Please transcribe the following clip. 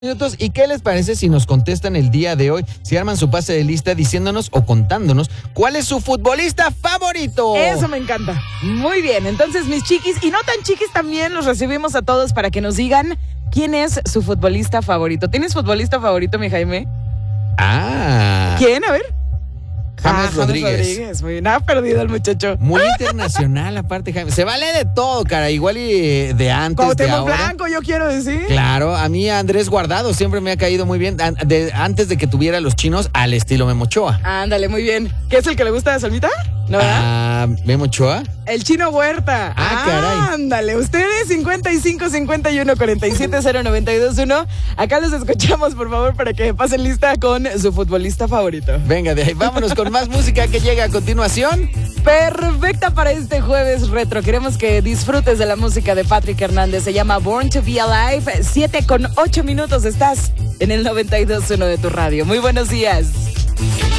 Minutos. ¿Y qué les parece si nos contestan el día de hoy? Si arman su pase de lista diciéndonos o contándonos cuál es su futbolista favorito. Eso me encanta. Muy bien, entonces mis chiquis y no tan chiquis también los recibimos a todos para que nos digan quién es su futbolista favorito. ¿Tienes futbolista favorito, mi Jaime? ¿Quién? A ver. James Rodríguez. Muy bien, ha perdido el muchacho. Muy internacional aparte, Jaime. Se vale de todo, cara. Igual y de antes, Cuauhtémoc de ahora. Blanco, yo quiero decir. Claro, a mí Andrés Guardado siempre me ha caído muy bien. Antes de que tuviera los chinos al estilo Memo Ochoa. Ándale, muy bien. ¿Qué es el que le gusta de Salmita? ¿No, verdad? ¿Memo Ochoa? El Chino Huerta. Caray. Ándale, ustedes 55 51 47 0921. Acá los escuchamos, por favor, para que pasen lista con su futbolista favorito. Venga, de ahí vámonos con más música que llega a continuación. Perfecta para este jueves retro. Queremos que disfrutes de la música de Patrick Hernández. Se llama Born to Be Alive. 7:08 estás en el 92.1 de tu radio. Muy buenos días.